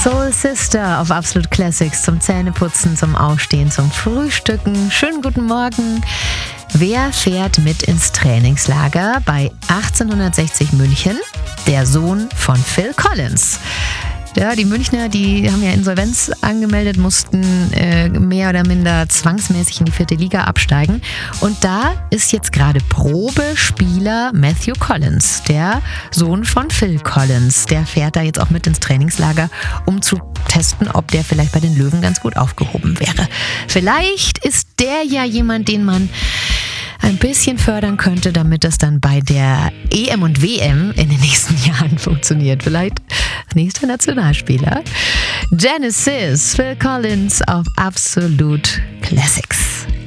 Soul Sister auf Absolut Classics zum Zähneputzen, zum Aufstehen, zum Frühstücken. Schönen guten Morgen. Wer fährt mit ins Trainingslager bei 1860 München? Der Sohn von Phil Collins. Ja, die Münchner, die haben ja Insolvenz angemeldet, mussten mehr oder minder zwangsmäßig in die 4. Liga absteigen. Und da ist jetzt gerade Probespieler Matthew Collins, der Sohn von Phil Collins. Der fährt da jetzt auch mit ins Trainingslager, um zu testen, ob der vielleicht bei den Löwen ganz gut aufgehoben wäre. Vielleicht ist der ja jemand, den man ein bisschen fördern könnte, damit das dann bei der EM und WM in den nächsten Jahren funktioniert. Vielleicht nächster Nationalspieler. Genesis, Phil Collins auf Absolut Classics.